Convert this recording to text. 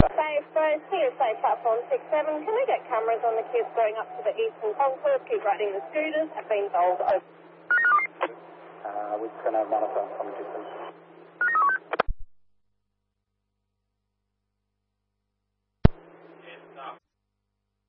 Safe Road, TSA platform 67. Can I get cameras on the kids going up to the eastern concourse? Keep riding the scooters. Have been told. We're just going to have one of them from distance.